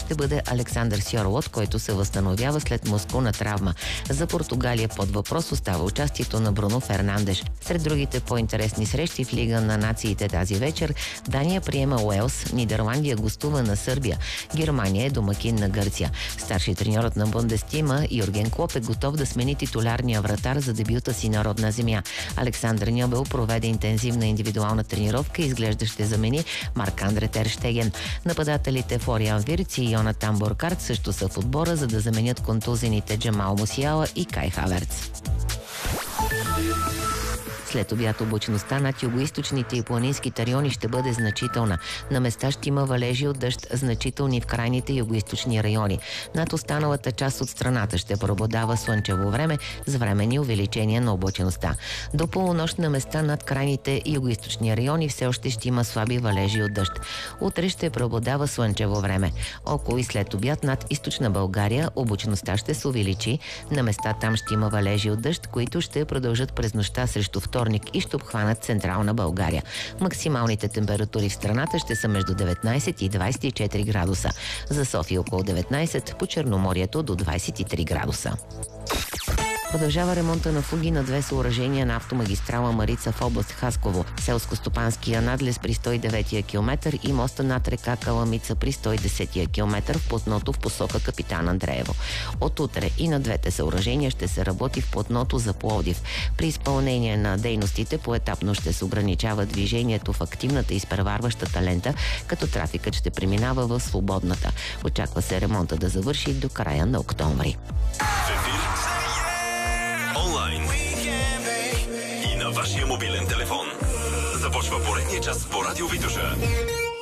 ще бъде Александър Сьорлот, който се възстановява след мускулна травма. За Португалия под въпрос остава участието на Бруно Фернандеш. Сред другите по-интересни срещи в Лига на нациите тази вечер Дания приема Уелс, Нидерландия гостува на Сърбия, Германия е домакин на Гърция. Старши треньорът на Бундестима Юрген Клоп е готов да смени титулярния вратар за дебюта си на родна земя. Александър Ньобел проведе интензивна индивидуална тренировка и изглежда ще замени Марк-Андре Тер Щеген. Нападателите Флориан Вирц и Йонатан Буркарт също са в отбора, за да заменят контузените Джамал Мусиала и Кай Хаверц. След обяд облачността над югоизточните и планинските райони ще бъде значителна. На места ще има валежи от дъжд, значителни в крайните югоизточни райони. Над останалата част от страната ще преобладава слънчево време с временни увеличения на облачността. До полунощ на места над крайните югоизточни райони все още ще има слаби валежи от дъжд. Утре ще преобладава слънчево време. Около и след обяд над източна България облачността ще се увеличи. На места там ще има валежи от дъжд, които ще продължат през нощта срещу вторник и ще обхванат централна България. Максималните температури в страната ще са между 19 и 24 градуса. За София около 19, по Черноморието до 23 градуса. Продължава ремонта на фуги на две съоръжения на автомагистрала Марица в област Хасково. Селско-стопанския надлез при 109-я километър и моста над река Каламица при 110-я километър в платното в посока Капитан Андреево. От утре и на двете съоръжения ще се работи в платното за Пловдив. При изпълнение на дейностите поетапно ще се ограничава движението в активната и изпреварващата лента, като трафикът ще преминава в свободната. Очаква се ремонта да завърши до края на октомври. Онлайн и на вашия мобилен телефон. Започва поредния час по Радио Витоша.